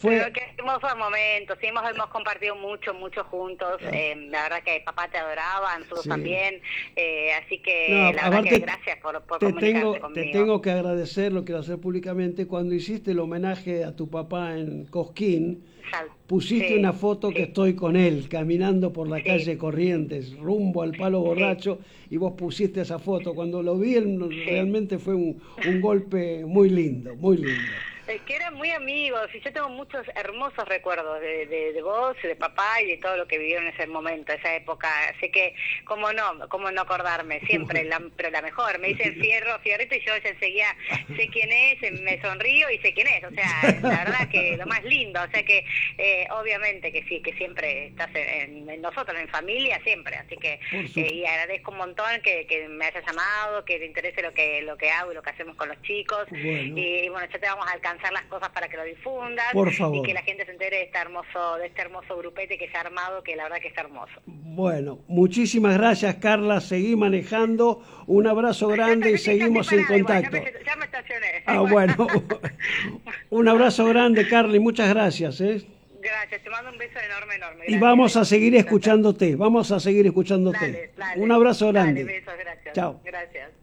Pero qué hermosos momentos, sí, hemos compartido mucho juntos, la verdad que papá te adoraba, nosotros también, así que la verdad que gracias por comunicarte conmigo. Te tengo que agradecer, lo quiero hacer públicamente, cuando hiciste el homenaje a tu papá en Cosquín, pusiste una foto que estoy con él, caminando por la calle Corrientes, rumbo al Palo Borracho, y vos pusiste esa foto. Cuando lo vi, realmente fue un golpe muy lindo, muy lindo. Que eran muy amigos, y yo tengo muchos hermosos recuerdos de vos, de papá y de todo lo que vivieron en ese momento, esa época. Así que, cómo no acordarme, siempre, pero la mejor. Me dicen Fierrito, y yo ya enseguida sé quién es, me sonrío y sé quién es. O sea, la verdad que lo más lindo. O sea que, obviamente que sí, que siempre estás en nosotros, en familia, siempre. Así que, y agradezco un montón que me hayas llamado, que te interese lo que hago y lo que hacemos con los chicos. Bueno. Y bueno, ya te vamos a alcanzar las cosas para que lo difundas, por favor, y que la gente se entere de este hermoso grupete que se ha armado, que la verdad que está hermoso. Bueno, muchísimas gracias, Carla, seguí manejando, un abrazo grande y seguimos en contacto. Ya me estacioné. Bueno, un abrazo grande, Carla, y muchas gracias. Gracias, te mando un beso enorme. Gracias. Y vamos a seguir escuchándote, Dale, un abrazo grande. Dale, besos, gracias. Chao. Gracias.